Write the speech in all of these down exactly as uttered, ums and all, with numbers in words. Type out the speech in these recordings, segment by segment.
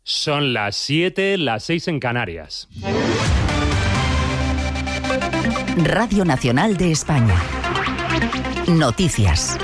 Son las siete, las seis en Canarias. Radio Nacional de España. Noticias.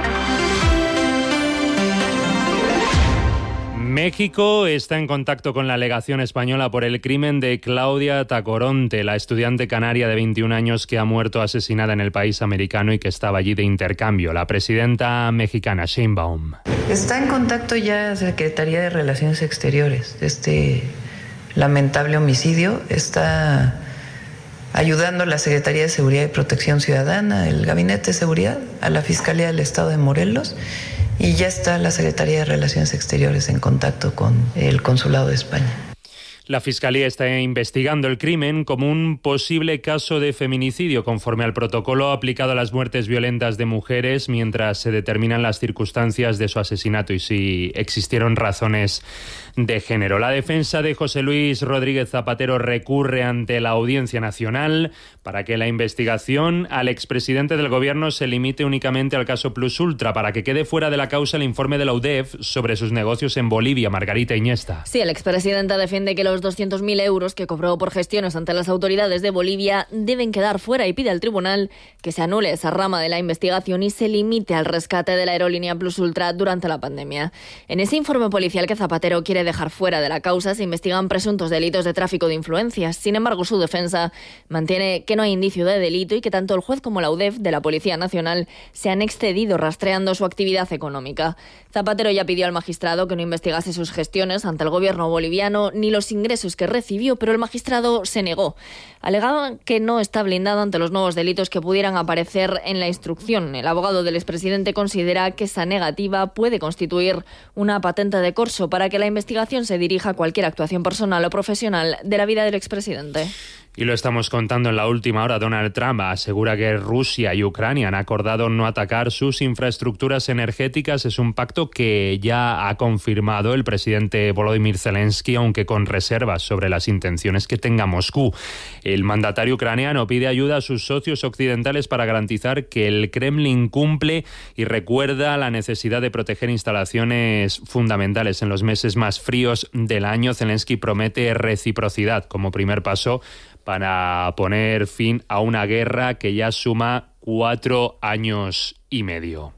México está en contacto con la legación española por el crimen de Claudia Tacoronte, la estudiante canaria de veintiún años que ha muerto asesinada en el país americano y que estaba allí de intercambio. La presidenta mexicana, Sheinbaum. Está en contacto ya la Secretaría de Relaciones Exteriores de este lamentable homicidio. Está ayudando a la Secretaría de Seguridad y Protección Ciudadana, el Gabinete de Seguridad, a la Fiscalía del Estado de Morelos. Y ya está la Secretaría de Relaciones Exteriores en contacto con el Consulado de España. La Fiscalía está investigando el crimen como un posible caso de feminicidio, conforme al protocolo aplicado a las muertes violentas de mujeres, mientras se determinan las circunstancias de su asesinato y si existieron razones de género. La defensa de José Luis Rodríguez Zapatero recurre ante la Audiencia Nacional para que la investigación al expresidente del Gobierno se limite únicamente al caso Plus Ultra, para que quede fuera de la causa el informe de la U D E F sobre sus negocios en Bolivia. Margarita Iniesta. Sí, el expresidente defiende que los doscientos mil euros que cobró por gestiones ante las autoridades de Bolivia deben quedar fuera y pide al tribunal que se anule esa rama de la investigación y se limite al rescate de la aerolínea Plus Ultra durante la pandemia. En ese informe policial que Zapatero quiere dejar fuera de la causa se investigan presuntos delitos de tráfico de influencias. Sin embargo, su defensa mantiene que no hay indicio de delito y que tanto el juez como la U D E F de la Policía Nacional se han excedido rastreando su actividad económica. Zapatero ya pidió al magistrado que no investigase sus gestiones ante el gobierno boliviano ni los ingresos que recibió, pero el magistrado se negó. Alegaban que no está blindado ante los nuevos delitos que pudieran aparecer en la instrucción. El abogado del expresidente considera que esa negativa puede constituir una patente de corso para que la investigación se dirija a cualquier actuación personal o profesional de la vida del expresidente. Y lo estamos contando en la última hora. Donald Trump asegura que Rusia y Ucrania han acordado no atacar sus infraestructuras energéticas. Es un pacto que ya ha confirmado el presidente Volodymyr Zelensky, aunque con reservas sobre las intenciones que tenga Moscú. El mandatario ucraniano pide ayuda a sus socios occidentales para garantizar que el Kremlin cumple y recuerda la necesidad de proteger instalaciones fundamentales en los meses más fríos del año. Zelensky promete reciprocidad como primer paso para poner fin a una guerra que ya suma cuatro años y medio.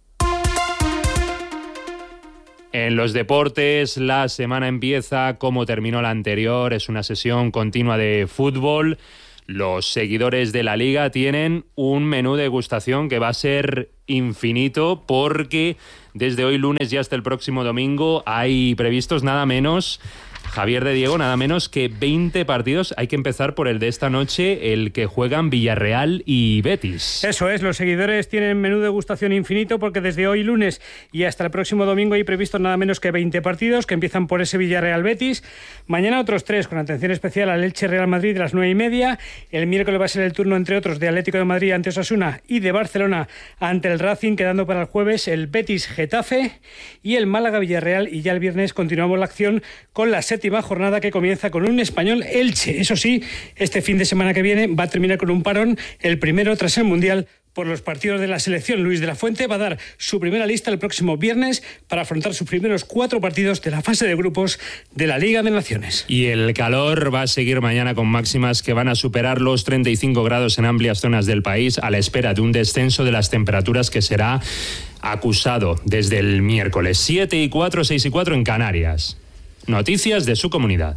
En los deportes, la semana empieza como terminó la anterior. Es una sesión continua de fútbol. Los seguidores de la Liga tienen un menú de degustación que va a ser infinito, porque desde hoy lunes y hasta el próximo domingo hay previstos nada menos, Javier de Diego, nada menos que veinte partidos. Hay que empezar por el de esta noche, el que juegan Villarreal y Betis. Eso es, los seguidores tienen menú de degustación infinito, porque desde hoy lunes y hasta el próximo domingo hay previstos nada menos que veinte partidos, que empiezan por ese Villarreal Betis. Mañana otros tres, con atención especial al Elche Real Madrid de las nueve y media. El miércoles va a ser el turno, entre otros, de Atlético de Madrid ante Osasuna y de Barcelona ante el Racing, quedando para el jueves el Betis Getafe y el Málaga Villarreal. Y ya el viernes continuamos la acción con la séptima jornada, que comienza con un Español Elche. Eso sí, este fin de semana que viene va a terminar con un parón, el primero tras el Mundial, por los partidos de la selección. Luis de la Fuente va a dar su primera lista el próximo viernes para afrontar sus primeros cuatro partidos de la fase de grupos de la Liga de Naciones. Y el calor va a seguir mañana con máximas que van a superar los treinta y cinco grados en amplias zonas del país, a la espera de un descenso de las temperaturas que será acusado desde el miércoles. siete y cuatro, seis y cuatro en Canarias. Noticias de su comunidad.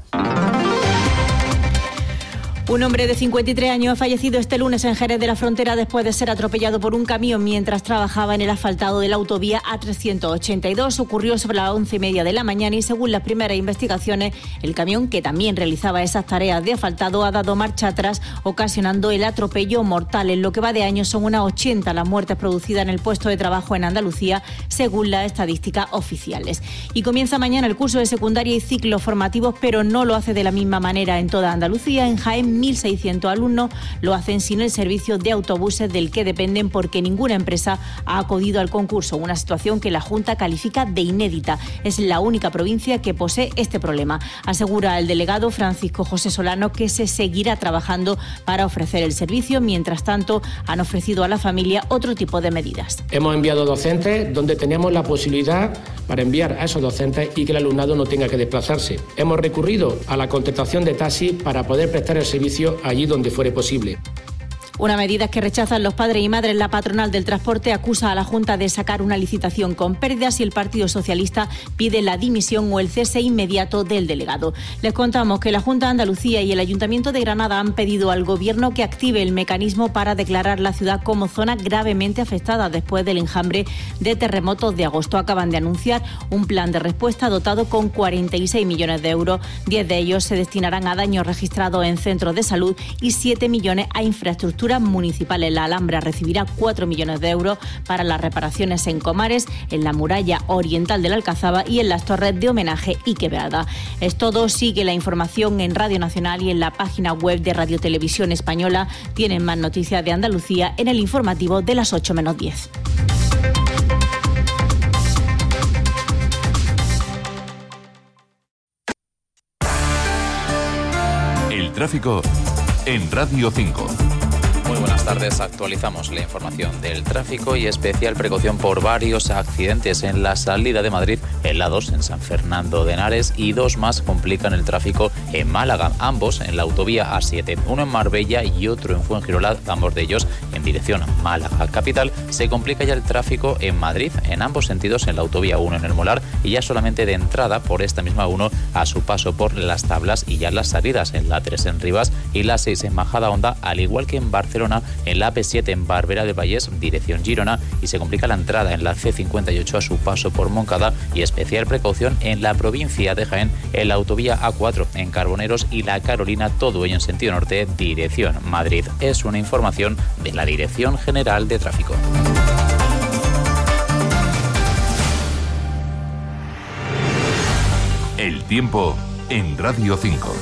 Un hombre de cincuenta y tres años ha fallecido este lunes en Jerez de la Frontera después de ser atropellado por un camión mientras trabajaba en el asfaltado de la autovía A trescientos ochenta y dos. Ocurrió sobre las once y media de la mañana y, según las primeras investigaciones, el camión, que también realizaba esas tareas de asfaltado, ha dado marcha atrás, ocasionando el atropello mortal. En lo que va de año son unas ochenta las muertes producidas en el puesto de trabajo en Andalucía, según las estadísticas oficiales. Y comienza mañana el curso de secundaria y ciclos formativos, pero no lo hace de la misma manera en toda Andalucía. En Jaén, mil seiscientos alumnos lo hacen sin el servicio de autobuses del que dependen porque ninguna empresa ha acudido al concurso, una situación que la Junta califica de inédita. Es la única provincia que posee este problema. Asegura el delegado Francisco José Solano que se seguirá trabajando para ofrecer el servicio. Mientras tanto, han ofrecido a la familia otro tipo de medidas. Hemos enviado docentes donde teníamos la posibilidad para enviar a esos docentes y que el alumnado no tenga que desplazarse. Hemos recurrido a la contratación de taxis para poder prestar el servicio allí donde fuere posible. Una medida que rechazan los padres y madres. La patronal del transporte acusa a la Junta de sacar una licitación con pérdidas y el Partido Socialista pide la dimisión o el cese inmediato del delegado. Les contamos que la Junta de Andalucía y el Ayuntamiento de Granada han pedido al Gobierno que active el mecanismo para declarar la ciudad como zona gravemente afectada después del enjambre de terremotos de agosto. Acaban de anunciar un plan de respuesta dotado con cuarenta y seis millones de euros. diez de ellos se destinarán a daños registrados en centros de salud y siete millones a infraestructuras municipales. La Alhambra recibirá cuatro millones de euros para las reparaciones en Comares, en la muralla oriental de la Alcazaba y en las torres de homenaje y quebrada. Es todo. Sigue la información en Radio Nacional y en la página web de Radio Televisión Española. Tienen más noticias de Andalucía en el informativo de las ocho menos diez. El tráfico en Radio cinco. Muy buenas tardes, actualizamos la información del tráfico y especial precaución por varios accidentes en la salida de Madrid, en la dos en San Fernando de Henares y dos más complican el tráfico en Málaga, ambos en la autovía A siete, uno en Marbella y otro en Fuengirola, ambos de ellos en dirección a Málaga capital. Se complica ya el tráfico en Madrid en ambos sentidos en la autovía uno en el Molar y ya solamente de entrada por esta misma uno a su paso por Las Tablas y ya las salidas en la tres en Rivas y la seis en Majadahonda, al igual que en Barcelona en la A P siete en Barberá del Vallés, dirección Girona, y se complica la entrada en la C cincuenta y ocho a su paso por Moncada y especial precaución en la provincia de Jaén, en la autovía A cuatro en Carboneros y la Carolina, todo ello en sentido norte, dirección Madrid. Es una información de la Dirección General de Tráfico. El tiempo en Radio cinco.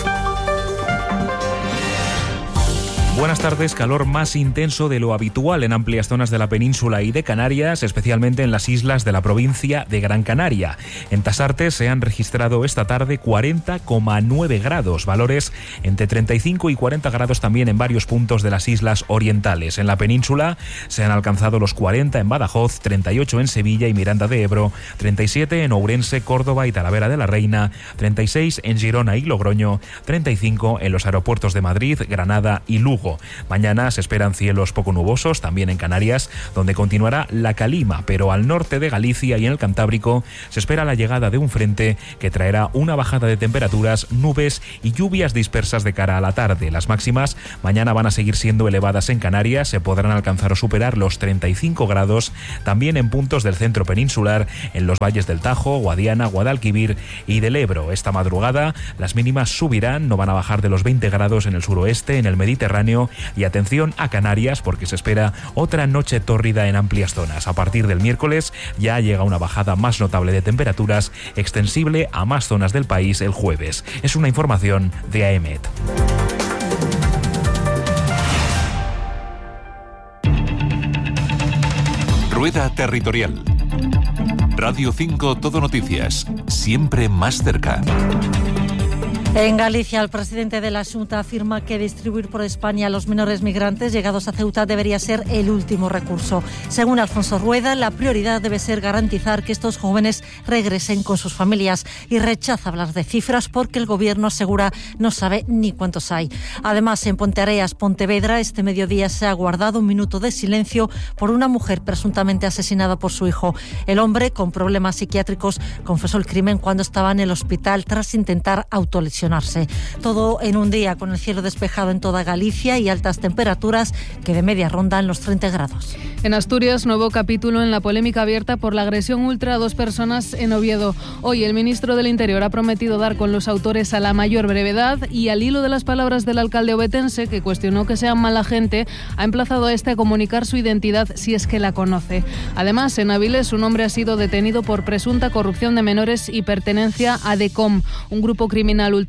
Buenas tardes. Calor más intenso de lo habitual en amplias zonas de la península y de Canarias, especialmente en las islas de la provincia de Gran Canaria. En Tasarte se han registrado esta tarde cuarenta coma nueve grados, valores entre treinta y cinco y cuarenta grados también en varios puntos de las islas orientales. En la península se han alcanzado los cuarenta en Badajoz, treinta y ocho en Sevilla y Miranda de Ebro, treinta y siete en Ourense, Córdoba y Talavera de la Reina, treinta y seis en Girona y Logroño, treinta y cinco en los aeropuertos de Madrid, Granada y Lugo. Mañana se esperan cielos poco nubosos, también en Canarias, donde continuará la calima, pero al norte de Galicia y en el Cantábrico se espera la llegada de un frente que traerá una bajada de temperaturas, nubes y lluvias dispersas de cara a la tarde. Las máximas mañana van a seguir siendo elevadas en Canarias, se podrán alcanzar o superar los treinta y cinco grados, también en puntos del centro peninsular, en los valles del Tajo, Guadiana, Guadalquivir y del Ebro. Esta madrugada las mínimas subirán, no van a bajar de los veinte grados en el suroeste, en el Mediterráneo. Y atención a Canarias porque se espera otra noche tórrida en amplias zonas. A partir del miércoles ya llega una bajada más notable de temperaturas, extensible a más zonas del país el jueves. Es una información de A E M E T. Rueda Territorial. Radio cinco Todo Noticias, siempre más cerca. En Galicia, el presidente de la Xunta afirma que distribuir por España a los menores migrantes llegados a Ceuta debería ser el último recurso. Según Alfonso Rueda, la prioridad debe ser garantizar que estos jóvenes regresen con sus familias y rechaza hablar de cifras porque el gobierno asegura no sabe ni cuántos hay. Además, en Ponteareas, Pontevedra, este mediodía se ha guardado un minuto de silencio por una mujer presuntamente asesinada por su hijo. El hombre, con problemas psiquiátricos, confesó el crimen cuando estaba en el hospital tras intentar autolesionarse. Todo en un día con el cielo despejado en toda Galicia y altas temperaturas que de media rondan los treinta grados. En Asturias, nuevo capítulo en la polémica abierta por la agresión ultra a dos personas en Oviedo. Hoy el ministro del Interior ha prometido dar con los autores a la mayor brevedad y, al hilo de las palabras del alcalde ovetense, que cuestionó que sean mala gente, ha emplazado a este a comunicar su identidad si es que la conoce. Además, en Avilés, un hombre ha sido detenido por presunta corrupción de menores y pertenencia a DECOM, un grupo criminal ultra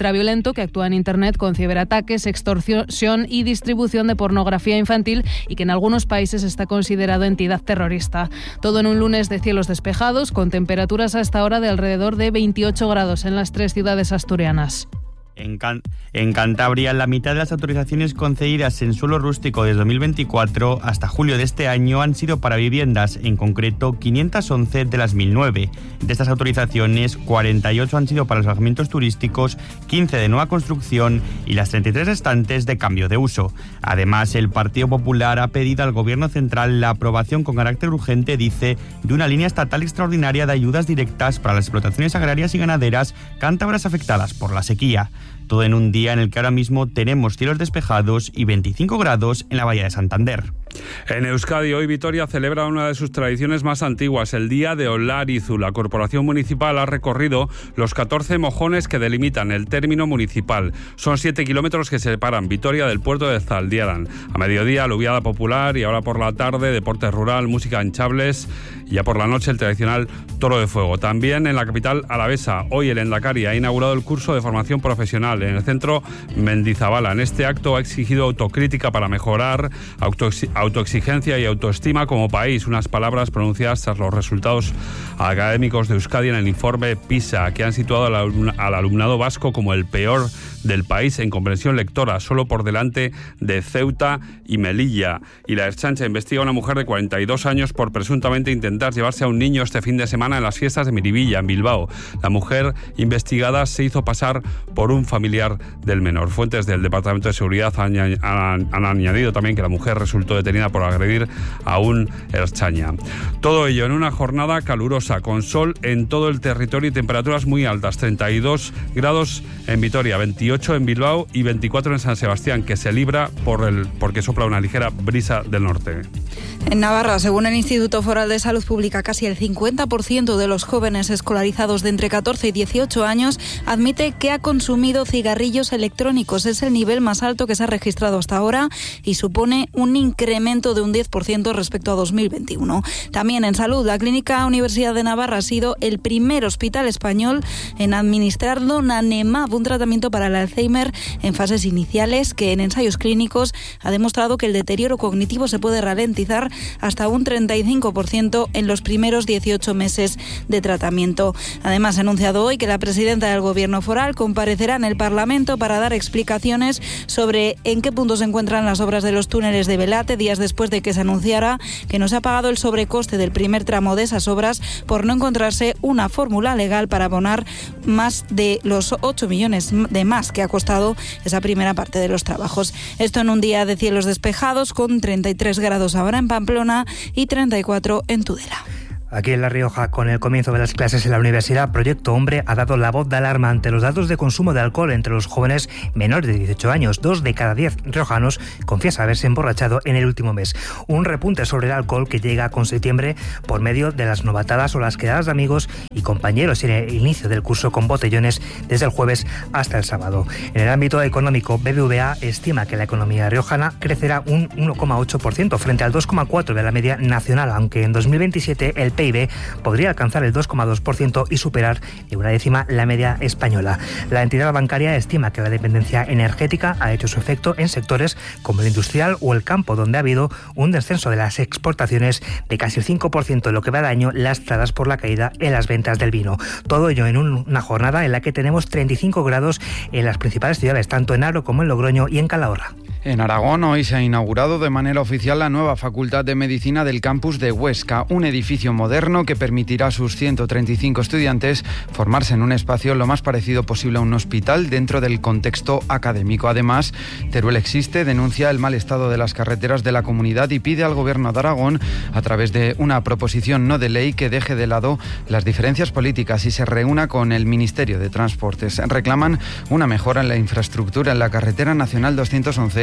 ultraviolento que actúa en Internet con ciberataques, extorsión y distribución de pornografía infantil y que en algunos países está considerado entidad terrorista. Todo en un lunes de cielos despejados, con temperaturas hasta ahora de alrededor de veintiocho grados en las tres ciudades asturianas. En, Can- en Cantabria, la mitad de las autorizaciones concedidas en suelo rústico desde dos mil veinticuatro hasta julio de este año han sido para viviendas, en concreto quinientas once de las mil nueve. De estas autorizaciones, cuarenta y ocho han sido para los alojamientos turísticos, quince de nueva construcción y las treinta y tres restantes de cambio de uso. Además, el Partido Popular ha pedido al Gobierno central la aprobación con carácter urgente, dice, de una línea estatal extraordinaria de ayudas directas para las explotaciones agrarias y ganaderas cántabras afectadas por la sequía. Todo en un día en el que ahora mismo tenemos cielos despejados y veinticinco grados en la Bahía de Santander. En Euskadi, hoy Vitoria celebra una de sus tradiciones más antiguas, el Día de Olarizu. La Corporación Municipal ha recorrido los catorce mojones que delimitan el término municipal. Son siete kilómetros que separan Vitoria del puerto de Zaldiaran. A mediodía, aluviada popular, y ahora por la tarde, deporte rural, música en chables, y ya por la noche el tradicional toro de fuego. También en la capital alavesa, hoy el Endacari ha inaugurado el curso de formación profesional en el centro Mendizabala. En este acto ha exigido autocrítica para mejorar, autoexi- autoexigencia y autoestima como país, unas palabras pronunciadas tras los resultados académicos de Euskadi en el informe PISA, que han situado al, alumna, al alumnado vasco como el peor del país en comprensión lectora, solo por delante de Ceuta y Melilla. Y la Ertzaintza investiga a una mujer de cuarenta y dos años por presuntamente intentar llevarse a un niño este fin de semana en las fiestas de Miribilla, en Bilbao. La mujer investigada se hizo pasar por un familiar del menor. Fuentes del Departamento de Seguridad han, han, han añadido también que la mujer resultó detenida por agredir a un ertzaina. Todo ello en una jornada calurosa, con sol en todo el territorio y temperaturas muy altas, treinta y dos grados en Vitoria, veintiocho en Bilbao y veinticuatro en San Sebastián, que se libra por el, porque sopla una ligera brisa del norte. En Navarra, según el Instituto Foral de Salud Pública, casi el cincuenta por ciento de los jóvenes escolarizados de entre catorce y dieciocho años admite que ha consumido cigarrillos electrónicos. Es el nivel más alto que se ha registrado hasta ahora y supone un incremento de un diez por ciento respecto a dos mil veintiuno. También en salud, la Clínica Universidad de Navarra ha sido el primer hospital español en administrar donanemab, un tratamiento para el Alzheimer en fases iniciales que en ensayos clínicos ha demostrado que el deterioro cognitivo se puede ralentizar hasta un treinta y cinco por ciento en los primeros dieciocho meses de tratamiento. Además, ha anunciado hoy que la presidenta del Gobierno foral comparecerá en el Parlamento para dar explicaciones sobre en qué punto se encuentran las obras de los túneles de Belate, días después de que se anunciara que no se ha pagado el sobrecoste del primer tramo de esas obras por no encontrarse una fórmula legal para abonar más de los ocho millones de más que ha costado esa primera parte de los trabajos. Esto en un día de cielos despejados, con treinta y tres grados ahora en Pamplona y treinta y cuatro en Tudela. Aquí en La Rioja, con el comienzo de las clases en la universidad, Proyecto Hombre ha dado la voz de alarma ante los datos de consumo de alcohol entre los jóvenes menores de dieciocho años. Dos de cada diez riojanos confiesa haberse emborrachado en el último mes. Un repunte sobre el alcohol que llega con septiembre por medio de las novatadas o las quedadas de amigos y compañeros en el inicio del curso con botellones desde el jueves hasta el sábado. En el ámbito económico, B B V A estima que la economía riojana crecerá un uno coma ocho por ciento frente al dos coma cuatro por ciento de la media nacional, aunque en dos mil veintisiete el P I B podría alcanzar el dos coma dos por ciento y superar de una décima la media española. La entidad bancaria estima que la dependencia energética ha hecho su efecto en sectores como el industrial o el campo, donde ha habido un descenso de las exportaciones de casi el cinco por ciento, lo que va de año lastradas por la caída en las ventas del vino. Todo ello en un, una jornada en la que tenemos treinta y cinco grados en las principales ciudades, tanto en Aro como en Logroño y en Calahorra. En Aragón hoy se ha inaugurado de manera oficial la nueva Facultad de Medicina del campus de Huesca, un edificio moderno que permitirá a sus ciento treinta y cinco estudiantes formarse en un espacio lo más parecido posible a un hospital dentro del contexto académico. Además, Teruel Existe denuncia el mal estado de las carreteras de la comunidad y pide al Gobierno de Aragón, a través de una proposición no de ley, que deje de lado las diferencias políticas y se reúna con el Ministerio de Transportes. Reclaman una mejora en la infraestructura en la carretera nacional doscientos once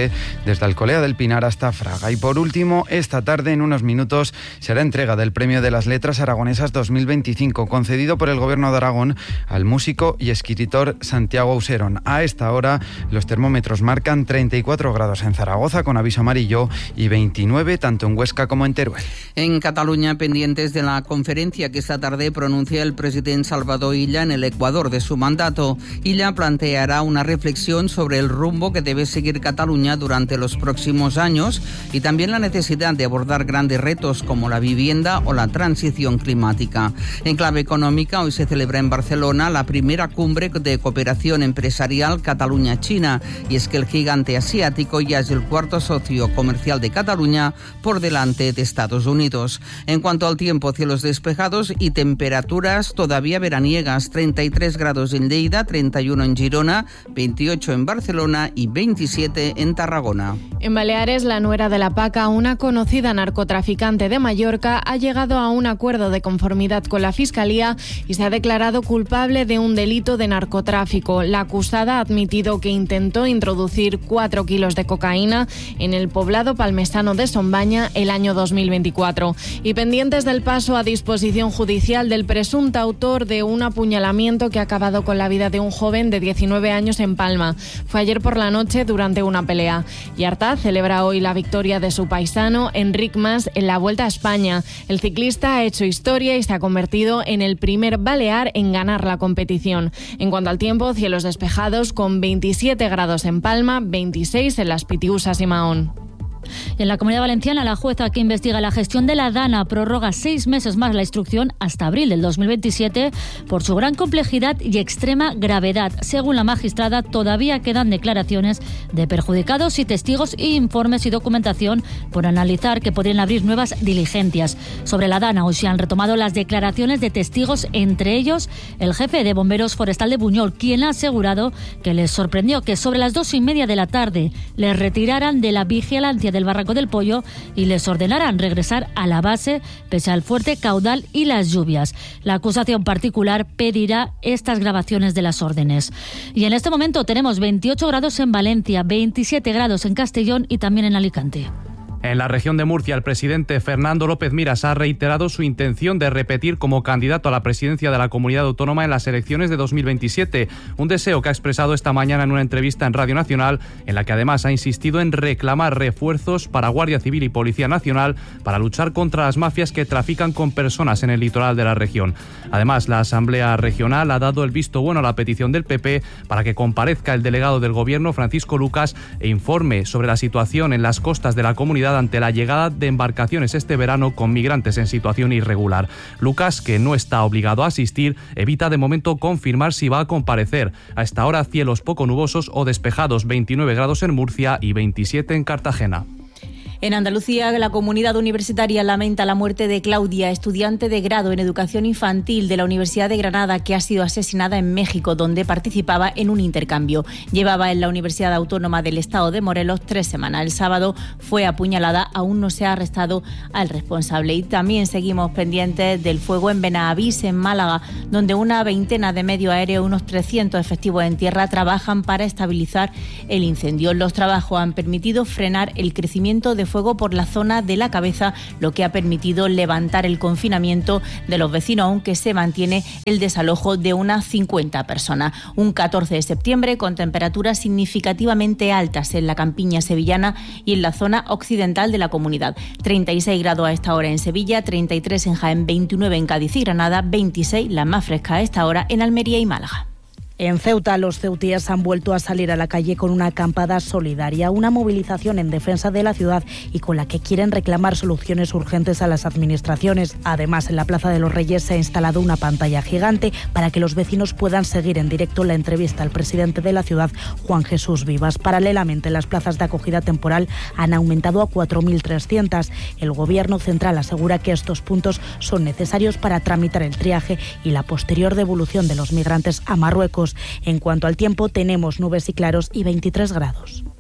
Renfe desde Alcolea del Pinar hasta Fraga. Y por último, esta tarde, en unos minutos, será entrega del Premio de las Letras Aragonesas dos mil veinticinco, concedido por el Gobierno de Aragón al músico y escritor Santiago Auserón. A esta hora, los termómetros marcan treinta y cuatro grados en Zaragoza, con aviso amarillo, y veintinueve tanto en Huesca como en Teruel. En Cataluña, pendientes de la conferencia que esta tarde pronuncia el presidente Salvador Illa en el Ecuador de su mandato. Illa planteará una reflexión sobre el rumbo que debe seguir Cataluña durante los próximos años y también la necesidad de abordar grandes retos como la vivienda o la transición climática. En clave económica, hoy se celebra en Barcelona la primera cumbre de cooperación empresarial Cataluña-China, y es que el gigante asiático ya es el cuarto socio comercial de Cataluña por delante de Estados Unidos. En cuanto al tiempo, cielos despejados y temperaturas todavía veraniegas, treinta y tres grados en Lleida, treinta y uno en Girona, veintiocho en Barcelona y veintisiete en Tarragona. En Baleares, la nuera de la Paca, una conocida narcotraficante de Mallorca, ha llegado a un acuerdo de conformidad con la Fiscalía y se ha declarado culpable de un delito de narcotráfico. La acusada ha admitido que intentó introducir cuatro kilos de cocaína en el poblado palmesano de Sombaña el año dos mil veinticuatro. Y pendientes del paso a disposición judicial del presunto autor de un apuñalamiento que ha acabado con la vida de un joven de diecinueve años en Palma. Fue ayer por la noche durante una pelea. Y Artaz celebra hoy la victoria de su paisano Enric Mas en la Vuelta a España. El ciclista ha hecho historia y se ha convertido en el primer balear en ganar la competición. En cuanto al tiempo, cielos despejados con veintisiete grados en Palma, veintiséis en Las Pitiusas y Mahón. En la Comunidad Valenciana, la jueza que investiga la gestión de la DANA prorroga seis meses más la instrucción hasta abril del dos mil veintisiete por su gran complejidad y extrema gravedad. Según la magistrada, todavía quedan declaraciones de perjudicados y testigos y informes y documentación por analizar que podrían abrir nuevas diligencias. Sobre la DANA, hoy se han retomado las declaraciones de testigos, entre ellos el jefe de Bomberos Forestal de Buñol, quien ha asegurado que les sorprendió que sobre las dos y media de la tarde les retiraran de la vigilancia del Barranco del Pollo y les ordenaran regresar a la base pese al fuerte caudal y las lluvias. La acusación particular pedirá estas grabaciones de las órdenes. Y en este momento tenemos veintiocho grados en Valencia, veintisiete grados en Castellón y también en Alicante. En la región de Murcia, el presidente Fernando López Miras ha reiterado su intención de repetir como candidato a la presidencia de la comunidad autónoma en las elecciones de dos mil veintisiete, un deseo que ha expresado esta mañana en una entrevista en Radio Nacional, en la que además ha insistido en reclamar refuerzos para Guardia Civil y Policía Nacional para luchar contra las mafias que trafican con personas en el litoral de la región. Además, la Asamblea Regional ha dado el visto bueno a la petición del P P para que comparezca el delegado del Gobierno, Francisco Lucas, e informe sobre la situación en las costas de la comunidad ante la llegada de embarcaciones este verano con migrantes en situación irregular. Lucas, que no está obligado a asistir, evita de momento confirmar si va a comparecer. A esta hora, cielos poco nubosos o despejados, veintinueve grados en Murcia y veintisiete en Cartagena. En Andalucía, la comunidad universitaria lamenta la muerte de Claudia, estudiante de grado en educación infantil de la Universidad de Granada, que ha sido asesinada en México, donde participaba en un intercambio. Llevaba en la Universidad Autónoma del Estado de Morelos tres semanas. El sábado fue apuñalada, aún no se ha arrestado al responsable. Y también seguimos pendientes del fuego en Benavís, en Málaga, donde una veintena de medios aéreos, unos trescientos efectivos en tierra, trabajan para estabilizar el incendio. Los trabajos han permitido frenar el crecimiento de fuego por la zona de la cabeza, lo que ha permitido levantar el confinamiento de los vecinos, aunque se mantiene el desalojo de unas cincuenta personas. Un catorce de septiembre con temperaturas significativamente altas en la campiña sevillana y en la zona occidental de la comunidad. treinta y seis grados a esta hora en Sevilla, treinta y tres en Jaén, veintinueve en Cádiz y Granada, veintiséis, la más fresca a esta hora, en Almería y Málaga. En Ceuta, los ceutíes han vuelto a salir a la calle con una acampada solidaria, una movilización en defensa de la ciudad y con la que quieren reclamar soluciones urgentes a las administraciones. Además, en la Plaza de los Reyes se ha instalado una pantalla gigante para que los vecinos puedan seguir en directo la entrevista al presidente de la ciudad, Juan Jesús Vivas. Paralelamente, las plazas de acogida temporal han aumentado a cuatro mil trescientas. El Gobierno central asegura que estos puntos son necesarios para tramitar el triaje y la posterior devolución de los migrantes a Marruecos. En cuanto al tiempo, tenemos nubes y claros y veintitrés grados.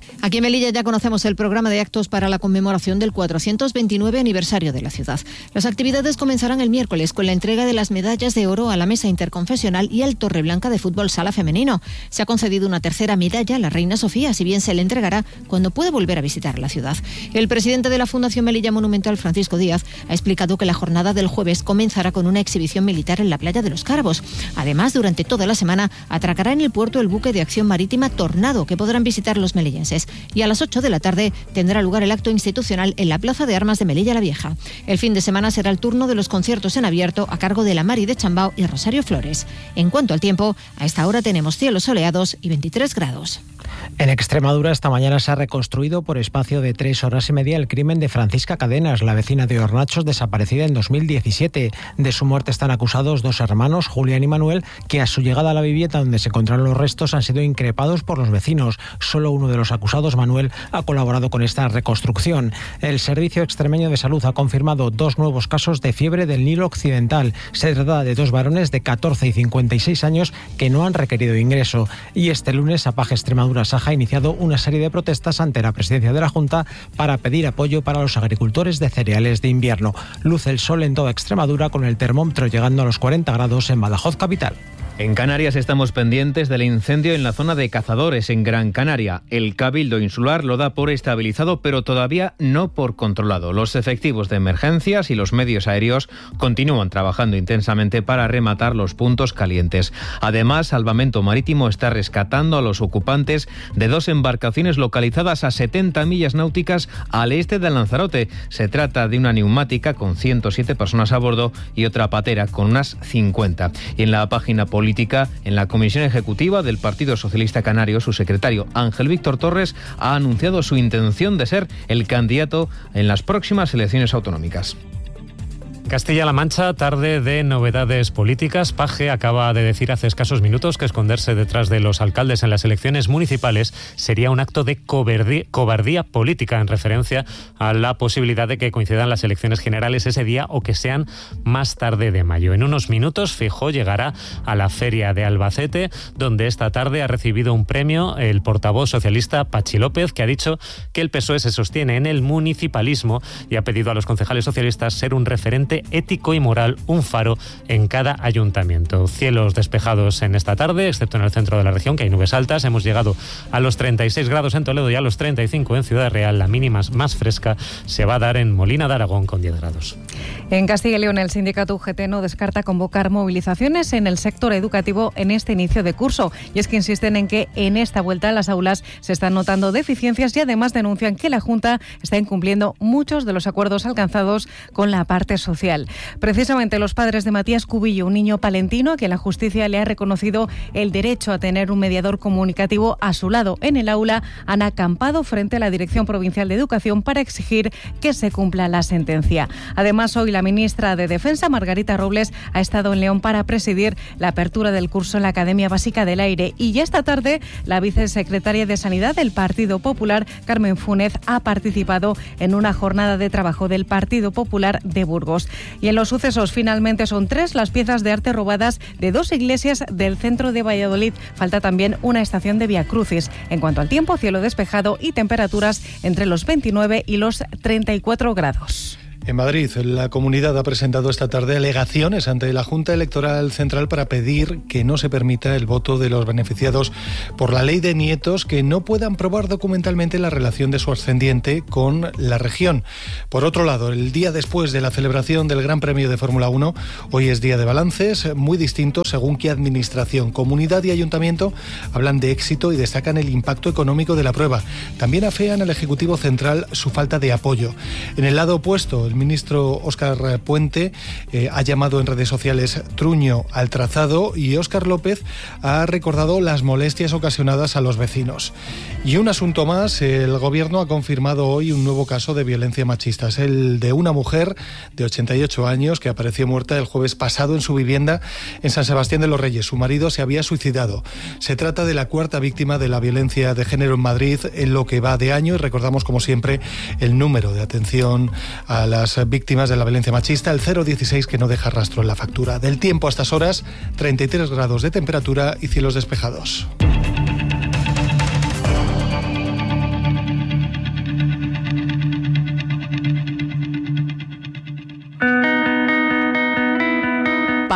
Aquí en Melilla ya conocemos el programa de actos para la conmemoración del cuatrocientos veintinueve aniversario de la ciudad. Las actividades comenzarán el miércoles con la entrega de las medallas de oro a la Mesa Interconfesional y al Torreblanca de Fútbol Sala Femenino. Se ha concedido una tercera medalla a la Reina Sofía, si bien se le entregará cuando pueda volver a visitar la ciudad. El presidente de la Fundación Melilla Monumental, Francisco Díaz, ha explicado que la jornada del jueves comenzará con una exhibición militar en la playa de los Cárabos. Además, durante toda la semana atracará en el puerto el buque de acción marítima Tornado, que podrán visitar los melillenses. Y a las ocho de la tarde tendrá lugar el acto institucional en la Plaza de Armas de Melilla la Vieja. El fin de semana será el turno de los conciertos en abierto a cargo de la Mari de Chambao y Rosario Flores. En cuanto al tiempo, a esta hora tenemos cielos soleados y veintitrés grados. En Extremadura esta mañana se ha reconstruido por espacio de tres horas y media el crimen de Francisca Cadenas, la vecina de Hornachos, desaparecida en dos mil diecisiete. De su muerte están acusados dos hermanos, Julián y Manuel, que a su llegada a la vivienda donde se encontraron los restos han sido increpados por los vecinos. Solo uno de los acusados, Manuel, ha colaborado con esta reconstrucción. El Servicio Extremeño de Salud ha confirmado dos nuevos casos de fiebre del Nilo Occidental. Se trata de dos varones de catorce y cincuenta y seis años que no han requerido ingreso. Y este lunes, Apaje Extremadura Saja ha iniciado una serie de protestas ante la presidencia de la Junta para pedir apoyo para los agricultores de cereales de invierno. Luce el sol en toda Extremadura, con el termómetro llegando a los cuarenta grados en Badajoz capital. En Canarias estamos pendientes del incendio en la zona de Cazadores, en Gran Canaria. El Cabildo Insular lo da por estabilizado, pero todavía no por controlado. Los efectivos de emergencias y los medios aéreos continúan trabajando intensamente para rematar los puntos calientes. Además, Salvamento Marítimo está rescatando a los ocupantes de dos embarcaciones localizadas a setenta millas náuticas al este de Lanzarote. Se trata de una neumática con ciento siete personas a bordo y otra patera con unas cincuenta. Y en la página política, en la Comisión Ejecutiva del Partido Socialista Canario, su secretario Ángel Víctor Torres ha anunciado su intención de ser el candidato en las próximas elecciones autonómicas. Castilla-La Mancha, tarde de novedades políticas. Paje acaba de decir hace escasos minutos que esconderse detrás de los alcaldes en las elecciones municipales sería un acto de cobardía, cobardía política, en referencia a la posibilidad de que coincidan las elecciones generales ese día o que sean más tarde de mayo. En unos minutos, Feijóo llegará a la Feria de Albacete, donde esta tarde ha recibido un premio el portavoz socialista Pachi López, que ha dicho que el P S O E se sostiene en el municipalismo y ha pedido a los concejales socialistas ser un referente ético y moral, un faro en cada ayuntamiento. Cielos despejados en esta tarde, excepto en el centro de la región, que hay nubes altas. Hemos llegado a los treinta y seis grados en Toledo y a los treinta y cinco en Ciudad Real. La mínima más fresca se va a dar en Molina de Aragón, con diez grados. En Castilla y León, el sindicato U G T no descarta convocar movilizaciones en el sector educativo en este inicio de curso. Y es que insisten en que en esta vuelta a las aulas se están notando deficiencias y además denuncian que la Junta está incumpliendo muchos de los acuerdos alcanzados con la parte social. Precisamente los padres de Matías Cubillo, un niño palentino a quien la justicia le ha reconocido el derecho a tener un mediador comunicativo a su lado en el aula, han acampado frente a la Dirección Provincial de Educación para exigir que se cumpla la sentencia. Además, hoy la ministra de Defensa, Margarita Robles, ha estado en León para presidir la apertura del curso en la Academia Básica del Aire. Y ya esta tarde, la vicesecretaria de Sanidad del Partido Popular, Carmen Fúnez, ha participado en una jornada de trabajo del Partido Popular de Burgos. Y en los sucesos, finalmente son tres las piezas de arte robadas de dos iglesias del centro de Valladolid. Falta también una estación de Vía Crucis. En cuanto al tiempo, cielo despejado y temperaturas entre los veintinueve y los treinta y cuatro grados. En Madrid, la comunidad ha presentado esta tarde alegaciones ante la Junta Electoral Central para pedir que no se permita el voto de los beneficiados por la ley de nietos que no puedan probar documentalmente la relación de su ascendiente con la región. Por otro lado, el día después de la celebración del Gran Premio de Fórmula uno, hoy es día de balances muy distintos según qué administración. Comunidad y ayuntamiento hablan de éxito y destacan el impacto económico de la prueba. También afean al Ejecutivo Central su falta de apoyo. En el lado opuesto, el ministro Óscar Puente eh, ha llamado en redes sociales truño al trazado y Óscar López ha recordado las molestias ocasionadas a los vecinos. Y un asunto más, el gobierno ha confirmado hoy un nuevo caso de violencia machista. Es el de una mujer de ochenta y ocho años que apareció muerta el jueves pasado en su vivienda en San Sebastián de los Reyes. Su marido se había suicidado. Se trata de la cuarta víctima de la violencia de género en Madrid en lo que va de año y recordamos como siempre el número de atención a la las víctimas de la violencia machista, el cero dieciséis que no deja rastro en la factura. Del tiempo a estas horas, treinta y tres grados de temperatura y cielos despejados.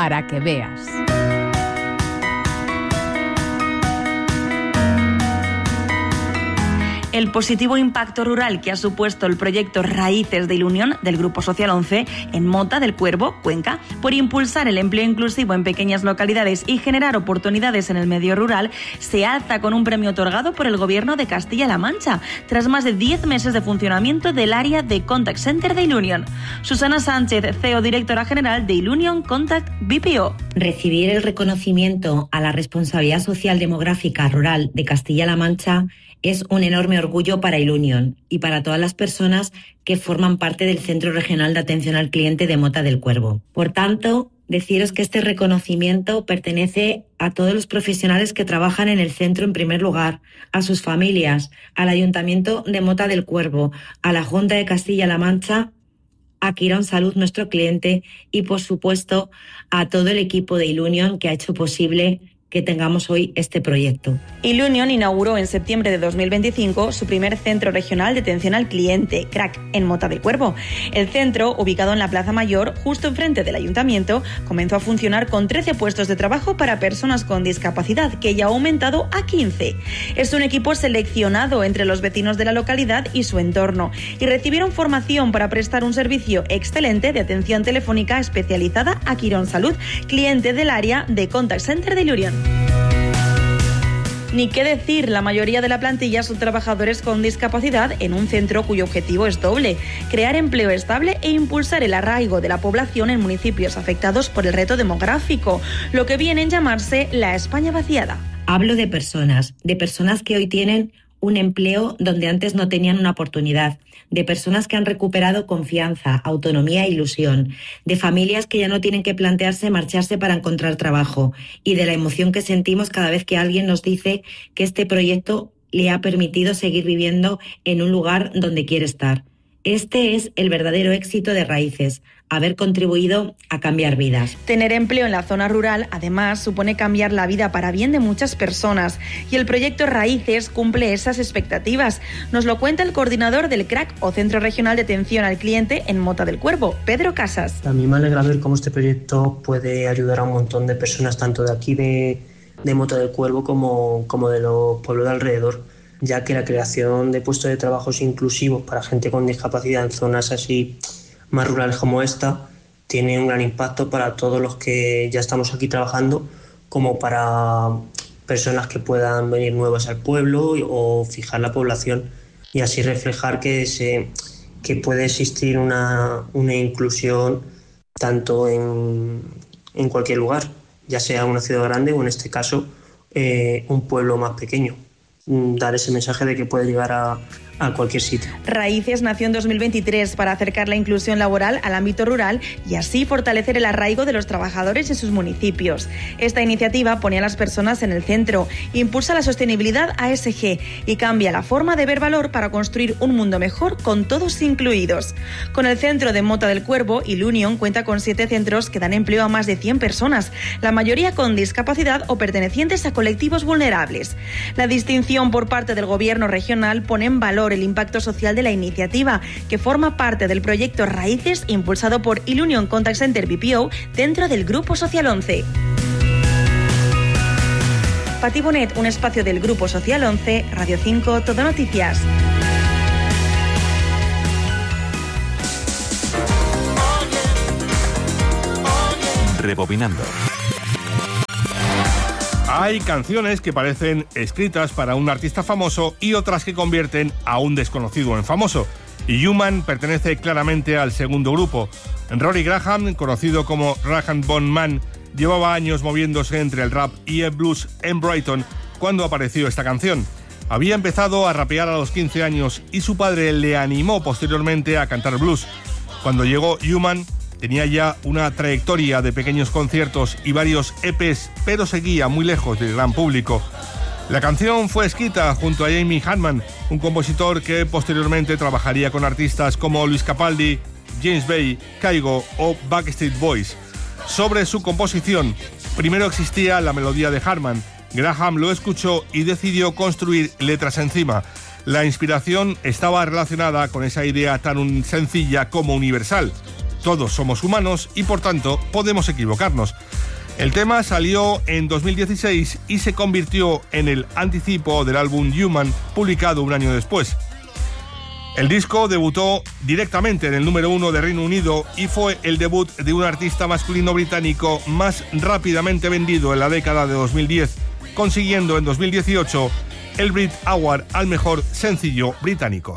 para que veas. El positivo impacto rural que ha supuesto el proyecto Raíces de Ilunion del Grupo Social once en Mota del Cuervo, Cuenca, por impulsar el empleo inclusivo en pequeñas localidades y generar oportunidades en el medio rural, se alza con un premio otorgado por el Gobierno de Castilla-La Mancha, tras más de diez meses de funcionamiento del área de Contact Center de Ilunion. Susana Sánchez, C E O directora general de Ilunion Contact B P O. Recibir el reconocimiento a la responsabilidad social demográfica rural de Castilla-La Mancha es un enorme orgullo para Ilunion y para todas las personas que forman parte del Centro Regional de Atención al Cliente de Mota del Cuervo. Por tanto, deciros que este reconocimiento pertenece a todos los profesionales que trabajan en el centro en primer lugar, a sus familias, al Ayuntamiento de Mota del Cuervo, a la Junta de Castilla-La Mancha, a Quirón Salud, nuestro cliente, y por supuesto a todo el equipo de Ilunion que ha hecho posible que tengamos hoy este proyecto. Ilunion inauguró en septiembre de dos mil veinticinco su primer centro regional de atención al cliente, C R A C, en Mota del Cuervo. El centro, ubicado en la Plaza Mayor, justo enfrente del Ayuntamiento, comenzó a funcionar con trece puestos de trabajo para personas con discapacidad, que ya ha aumentado a quince. Es un equipo seleccionado entre los vecinos de la localidad y su entorno, y recibieron formación para prestar un servicio excelente de atención telefónica especializada a Quirón Salud, cliente del área de Contact Center de Ilunion. Ni qué decir, la mayoría de la plantilla son trabajadores con discapacidad en un centro cuyo objetivo es doble: crear empleo estable e impulsar el arraigo de la población en municipios afectados por el reto demográfico, lo que viene en llamarse la España vaciada. Hablo de personas, de personas que hoy tienen un empleo donde antes no tenían una oportunidad, de personas que han recuperado confianza, autonomía e ilusión, de familias que ya no tienen que plantearse marcharse para encontrar trabajo, y de la emoción que sentimos cada vez que alguien nos dice que este proyecto le ha permitido seguir viviendo en un lugar donde quiere estar. Este es el verdadero éxito de Raíces, haber contribuido a cambiar vidas. Tener empleo en la zona rural, además, supone cambiar la vida para bien de muchas personas, y el proyecto Raíces cumple esas expectativas. Nos lo cuenta el coordinador del C R A C, o Centro Regional de Atención al Cliente, en Mota del Cuervo, Pedro Casas. A mí me alegra ver cómo este proyecto puede ayudar a un montón de personas, tanto de aquí de, de Mota del Cuervo como, como de los pueblos de alrededor, ya que la creación de puestos de trabajos inclusivos para gente con discapacidad en zonas así más rurales como esta tiene un gran impacto para todos los que ya estamos aquí trabajando, como para personas que puedan venir nuevas al pueblo o fijar la población, y así reflejar que, se, que puede existir una, una inclusión tanto en, en cualquier lugar, ya sea una ciudad grande o en este caso eh, un pueblo más pequeño. Dar ese mensaje de que puede llegar a, a cualquier sitio. Raíces nació en dos mil veintitrés para acercar la inclusión laboral al ámbito rural y así fortalecer el arraigo de los trabajadores en sus municipios. Esta iniciativa pone a las personas en el centro, impulsa la sostenibilidad A S G y cambia la forma de ver valor para construir un mundo mejor con todos incluidos. Con el centro de Mota del Cuervo, Ilunion cuenta con siete centros que dan empleo a más de cien personas, la mayoría con discapacidad o pertenecientes a colectivos vulnerables. La distinción por parte del Gobierno regional pone en valor el impacto social de la iniciativa, que forma parte del proyecto Raíces impulsado por Ilunion Contact Center B P O dentro del Grupo Social once. Pati Bonet, un espacio del Grupo Social once, Radio cinco, Todo Noticias. Rebobinando. Hay canciones que parecen escritas para un artista famoso y otras que convierten a un desconocido en famoso. Y Human pertenece claramente al segundo grupo. Rory Graham, conocido como Rag and Bone Man, llevaba años moviéndose entre el rap y el blues en Brighton cuando apareció esta canción. Había empezado a rapear a los quince años y su padre le animó posteriormente a cantar blues. Cuando llegó Human, tenía ya una trayectoria de pequeños conciertos y varios E Pes, pero seguía muy lejos del gran público. La canción fue escrita junto a Jamie Hartman, un compositor que posteriormente trabajaría con artistas como Luis Capaldi, James Bay, Kygo o Backstreet Boys. Sobre su composición, primero existía la melodía de Hartman. Graham lo escuchó y decidió construir letras encima. La inspiración estaba relacionada con esa idea tan sencilla como universal. Todos somos humanos y por tanto podemos equivocarnos. El tema salió en dos mil dieciséis y se convirtió en el anticipo del álbum Human, publicado un año después. El disco debutó directamente en el número uno de Reino Unido y fue el debut de un artista masculino británico más rápidamente vendido en la década de dos mil diez, consiguiendo en dos mil dieciocho el Brit Award al mejor sencillo británico.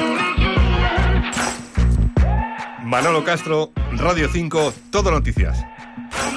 Manolo Castro, Radio cinco, Todo Noticias.